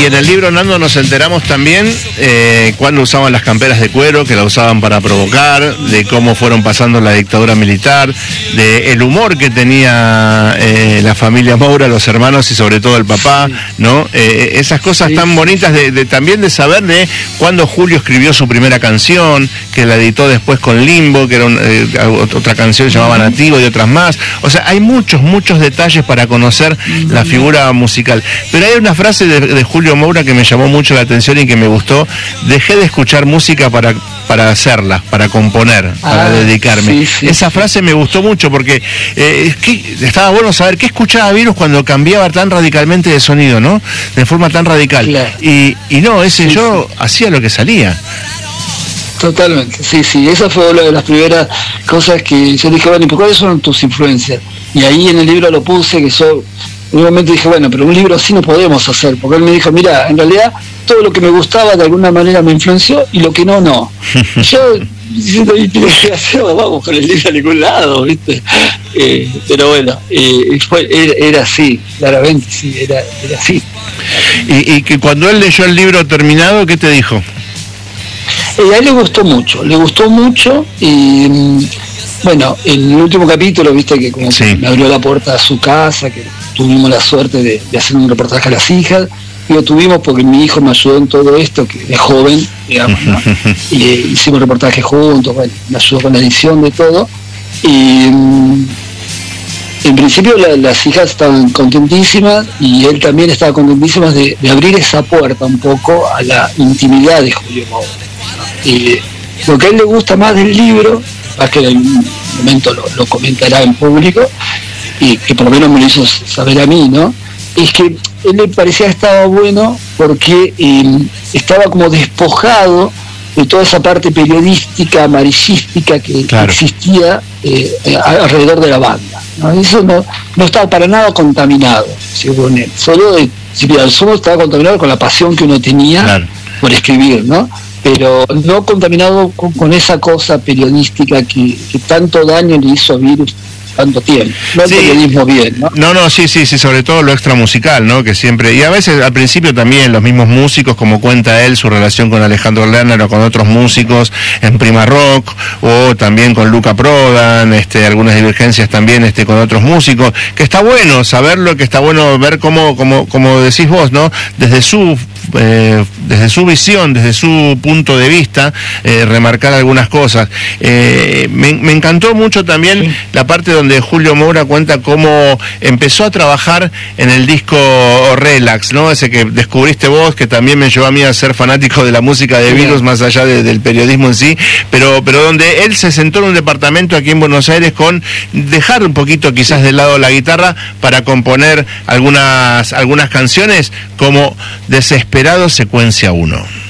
en el libro, Nando, nos enteramos también cuando usaban las camperas de cuero, que la usaban para provocar, de cómo fueron pasando la dictadura militar, de el humor que tenía la familia Moura, los hermanos y sobre todo el papá, ¿no? Esas cosas tan bonitas también de saber de cuando Julio escribió su primera canción, que la editó después con Limbo, que era otra canción llamada Nativo y otras más. O sea, hay muchos detalles para conocer la figura musical. Pero hay una frase de Julio Moura que me llamó mucho la atención y que me gustó: dejé de escuchar música para hacerla, para componer, para dedicarme. Esa frase me gustó mucho porque es que estaba bueno saber qué escuchaba Virus cuando cambiaba tan radicalmente de sonido, ¿no? De forma tan radical. Claro. Y no, yo hacía lo que salía. Totalmente, sí, esa fue una de las primeras cosas que yo dije, bueno, ¿y cuáles son tus influencias? Y ahí en el libro lo puse, que yo en un momento dije, bueno, pero un libro así no podemos hacer, porque él me dijo, mira, en realidad todo lo que me gustaba de alguna manera me influenció y lo que no. Yo diciendo, ¿y qué hacer? Vamos con el libro a ningún lado, ¿viste? Pero bueno, era así, claramente, sí, era así. Y que cuando él leyó el libro terminado, ¿qué te dijo? A él le gustó mucho y bueno, en el último capítulo, viste que como que me abrió la puerta a su casa, que tuvimos la suerte de hacer un reportaje a las hijas. Lo tuvimos porque mi hijo me ayudó en todo esto, que es joven, digamos, ¿no? Y hicimos reportaje juntos, bueno, me ayudó con la edición de todo. Y en principio las hijas estaban contentísimas y él también estaba contentísimo de abrir esa puerta un poco a la intimidad de Julio Moura. Y lo que a él le gusta más del libro, más que en un momento lo comentará en público, y que por lo menos me lo hizo saber a mí, ¿no? Es que él le parecía que estaba bueno porque estaba como despojado de toda esa parte periodística, amarillística que existía alrededor de la banda, ¿no? Eso no estaba para nada contaminado, según él. Solo estaba contaminado con la pasión que uno tenía por escribir, ¿no? Pero no contaminado con esa cosa periodística que tanto daño le hizo a Virus tanto tiempo. No el periodismo bien, ¿no? No, sí, sobre todo lo extra musical, ¿no? Que siempre, y a veces al principio también los mismos músicos, como cuenta él, su relación con Alejandro Lerner o con otros músicos en Prima Rock, o también con Luca Prodan, algunas divergencias también con otros músicos, que está bueno saberlo, que está bueno ver como decís vos, ¿no? Desde su visión, desde su punto de vista, remarcar algunas cosas. Me encantó mucho también la parte donde Julio Moura cuenta cómo empezó a trabajar en el disco Relax, ¿no? Ese que descubriste vos, que también me llevó a mí a ser fanático de la música de Virus, más allá del periodismo en sí, pero donde él se sentó en un departamento aquí en Buenos Aires con dejar un poquito quizás de lado la guitarra para componer algunas canciones como Desesperado Secuencia 1.